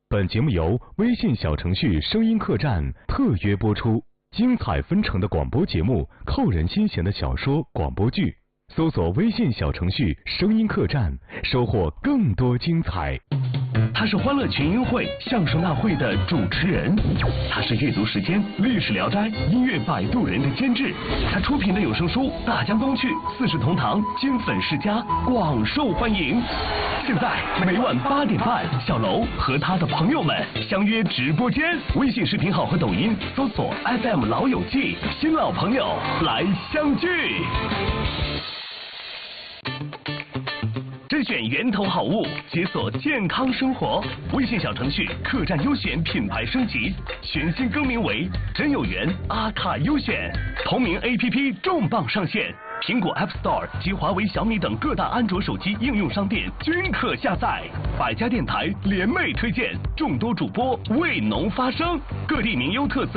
本节目由微信小程序声音客栈特约播出，精彩纷呈的广播节目，扣人心弦的小说、广播剧，搜索微信小程序声音客栈，收获更多精彩。 他是欢乐群英会相声大会的主持人，他是阅读时间、历史聊斋、音乐摆渡人的监制，他出品的有声书《大江东去》《四世同堂》经粉世家广受欢迎。现在每晚8点半，小楼和他的朋友们相约直播间，微信视频号和抖音搜索 FM 老友记，新老朋友来相聚。甄选源头好物，解锁健康生活。微信小程序客栈优选品牌升级，全新更名为真有缘阿卡优选。同名 APP 重磅上线，苹果 App Store 及华为、小米等各大安卓手机应用商店均可下载。百家电台联袂推荐，众多主播为农发声，各地名优特色